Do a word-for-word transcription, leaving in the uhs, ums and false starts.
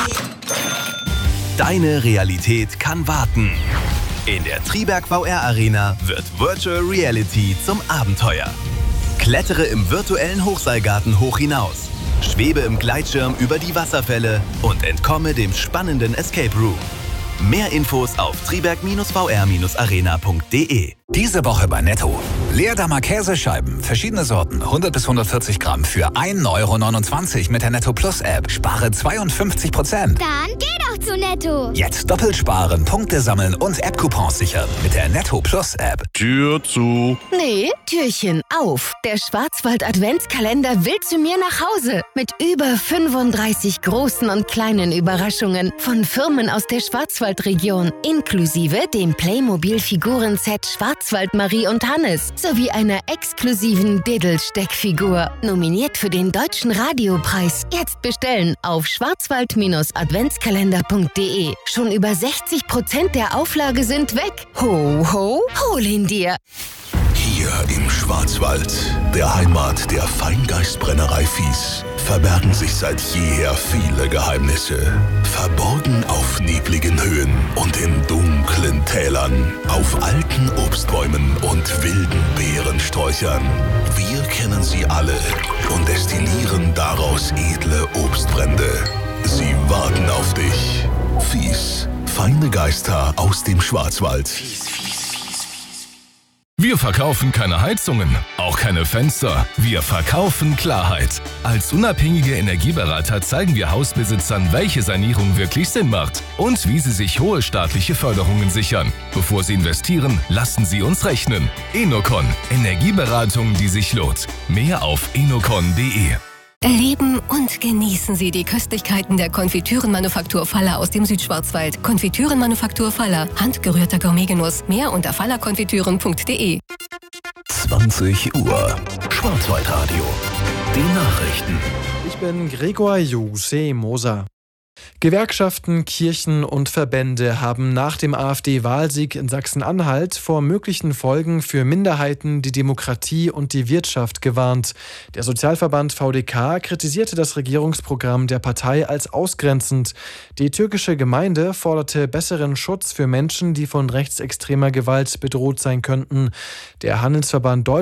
Deine Realität kann warten. In der Triberg V R Arena wird Virtual Reality zum Abenteuer. Klettere im virtuellen Hochseilgarten hoch hinaus, schwebe im Gleitschirm über die Wasserfälle und entkomme dem spannenden Escape Room. Mehr Infos auf triberg V R arena punkt de. Diese Woche bei Netto. Leerdammer Käsescheiben, verschiedene Sorten, hundert bis hundertvierzig Gramm für ein Euro neunundzwanzig mit der Netto Plus App. Spare zweiundfünfzig Prozent. Dann geh doch zu Netto. Jetzt doppelt sparen, Punkte sammeln und App-Coupons sichern mit der Netto Plus App. Tür zu. Nee, Türchen auf. Der Schwarzwald-Adventskalender will zu mir nach Hause. Mit über fünfunddreißig großen und kleinen Überraschungen von Firmen aus der Schwarzwaldregion. Inklusive dem Playmobil-Figurenset Schwarzwald Marie und Hannes sowie einer exklusiven Diddle-Steckfigur. Nominiert für den Deutschen Radiopreis. Jetzt bestellen auf schwarzwald Adventskalender punkt de. Schon über sechzig Prozent der Auflage sind weg. Ho, ho, hol ihn dir. Hier im Schwarzwald, der Heimat der Feingeistbrennerei Fies, verbergen sich seit jeher viele Geheimnisse. Verborgen auf nebligen Höhen und in dunklen Tälern, auf alten Obstbäumen und wilden Beerensträuchern. Wir kennen sie alle und destillieren daraus edle Obstbrände. Sie warten auf dich. Fies, feine Geister aus dem Schwarzwald. Wir verkaufen keine Heizungen, auch keine Fenster. Wir verkaufen Klarheit. Als unabhängige Energieberater zeigen wir Hausbesitzern, welche Sanierung wirklich Sinn macht und wie sie sich hohe staatliche Förderungen sichern. Bevor sie investieren, lassen sie uns rechnen. Enocon. Energieberatung, die sich lohnt. Mehr auf enocon punkt de. Erleben und genießen Sie die Köstlichkeiten der Konfitürenmanufaktur Faller aus dem Südschwarzwald. Konfitürenmanufaktur Faller. Handgerührter Gourmetgenuss. Mehr unter fallerkonfitüren punkt de. zwanzig Uhr. Schwarzwaldradio. Die Nachrichten. Ich bin Gregor Juse Moser. Gewerkschaften, Kirchen und Verbände haben nach dem AfD-Wahlsieg in Sachsen-Anhalt vor möglichen Folgen für Minderheiten, die Demokratie und die Wirtschaft gewarnt. Der Sozialverband V D K kritisierte das Regierungsprogramm der Partei als ausgrenzend. Die türkische Gemeinde forderte besseren Schutz für Menschen, die von rechtsextremer Gewalt bedroht sein könnten. Der Handelsverband Deutschland